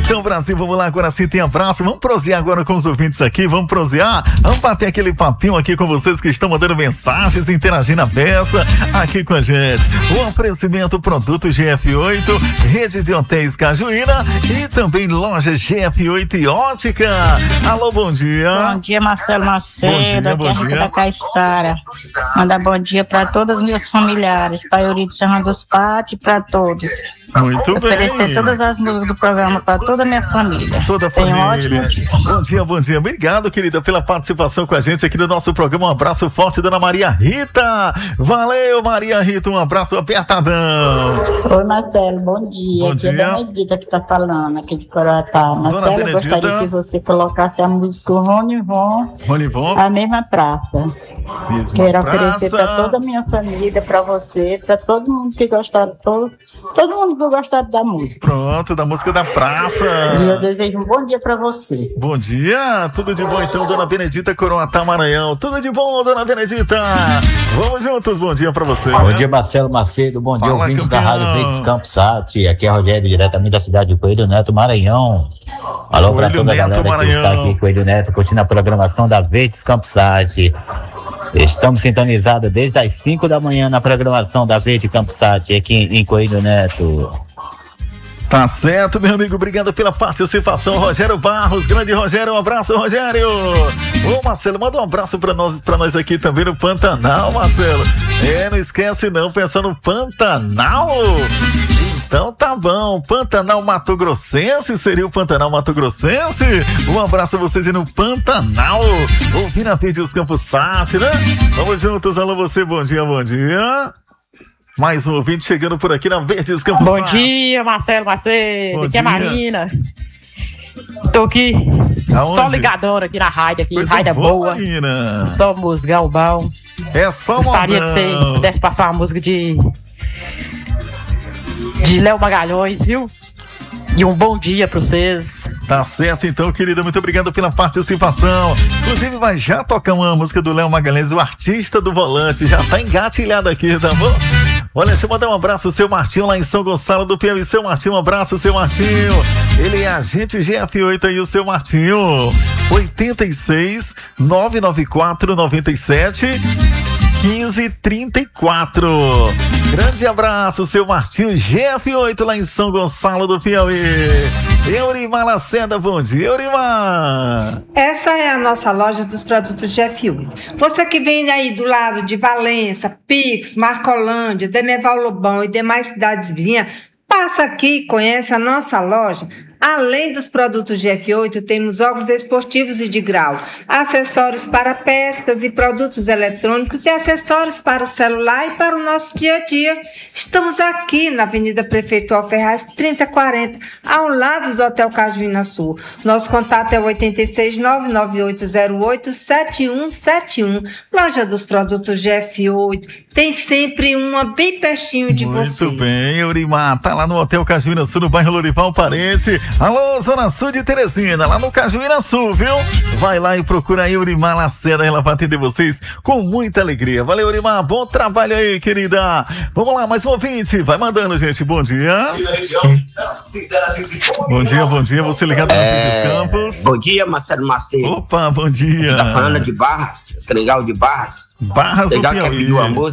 Então, Brasil, vamos lá, agora sim tem abraço. Vamos prosear agora com os ouvintes aqui, vamos prosear. Vamos bater aquele papinho aqui com vocês que estão mandando mensagens, interagindo a beça aqui com a gente. O oferecimento produto GF8, rede de hotéis Cajuína e também loja GF8 e ótica. Alô, bom dia. Bom dia, Marcelo Macedo, aqui é a Rita da Caiçara. Mandar bom dia para todos os meus familiares, para Eurico Serrano dos Patos e para todos. Muito Oferecer bem. todas as músicas do programa para toda a minha família. Toda a Tenha família. um ótimo dia. Bom dia, bom dia. Obrigado, querida, pela participação com a gente aqui no nosso programa. Um abraço forte, dona Maria Rita. Valeu, Maria Rita. Um abraço apertadão. Oi, Marcelo, bom dia. Bom Aqui é dia. a Benedita que está falando, aqui de Coroatá. Marcelo, eu Benedita. gostaria que você colocasse a música Rony Von, Ronivon, a mesma praça. mesma Quero oferecer para praça. toda a minha família, para você, para todo mundo que gostar, todo mundo que gostar da música. Pronto, da música da praça. E eu desejo um bom dia para você. Bom dia, tudo de bom então, dona Benedita, Coroatá, Maranhão. Tudo de bom, dona Benedita. Vamos juntos, bom dia pra você. Bom dia, Marcelo Macedo. Bom dia, Fala, ouvintes da campeão. Rádio Verdes Campos Sat. Aqui é Rogério, diretamente da cidade de Coelho Neto, Maranhão. Alô pra Coelho toda a Neto, galera que Maranhão. está aqui, Coelho Neto, curtindo a programação da Verdes Campos Sat. Estamos sintonizados desde as 5 da manhã na programação da Verdes Campos Sat, aqui em Coelho Neto. Tá certo, meu amigo, obrigado pela participação, Rogério Barros, grande Rogério, um abraço, Rogério. Ô, Marcelo, manda um abraço pra nós aqui também no Pantanal, Marcelo. Não esquece não, pensando no Pantanal. Então tá bom, Pantanal Mato Grossense, seria o Pantanal Mato Grossense? Um abraço a vocês aí no Pantanal, ouvindo a Verdes Campos Sat, né? Vamos juntos, alô você, bom dia, bom dia. Mais um ouvinte chegando por aqui na Verdes Campos Bom Sat. dia, Marcelo Macedo. Bom Aqui é dia. Marina. Tô aqui, Aonde? só ligadora aqui na rádio, aqui, Coisa rádio boa. Marina. Só musgão bom. É só Gostaria que você modão. pudesse passar uma música de Léo Magalhães, viu? E um bom dia pra vocês. Tá certo então, querida, muito obrigado pela participação. Inclusive vai já tocar uma música do Léo Magalhães, o artista do volante, já tá engatilhado aqui, tá bom? Olha, deixa eu mandar um abraço ao seu Martinho lá em São Gonçalo do Piauí. Seu Martinho, um abraço, seu Martinho. Ele é agente GF8 aí, o seu Martinho. 86 994 97 1534. Grande abraço, seu Martinho GF8 lá em São Gonçalo do Piauí. Eurimar Lacerda, bom dia, Eurimar. Essa é a nossa loja dos produtos GF8. Você que vem aí do lado de Valença, Pix, Marcolândia, Demerval Lobão e demais cidades vizinhas, passa aqui e conhece a nossa loja. Além dos produtos GF8, temos óculos esportivos e de grau, acessórios para pescas e produtos eletrônicos e acessórios para o celular e para o nosso dia a dia. Estamos aqui na Avenida Prefeito Alferraz 3040, ao lado do Hotel Cajuína Sul. Nosso contato é 86998087171. Loja dos produtos GF8. Tem sempre uma bem pertinho de você. Muito bem, Eurimar, tá lá no Hotel Cajuína Sul, no bairro Lorival Parente. Alô, Zona Sul de Teresina, lá no Cajuína Sul, viu? Vai lá e procura a Eurimar Lacerda, ela vai atender vocês com muita alegria. Valeu, Eurimar, bom trabalho aí, querida. Vamos lá, mais um ouvinte, vai mandando, gente, bom dia. Bom dia, você ligado no Verdes Campos. Bom dia, Marcelo Macedo. Opa, bom dia. Tá falando de Barras, Trigal de Barras. Barras do Legal que Piauí. pediu a música.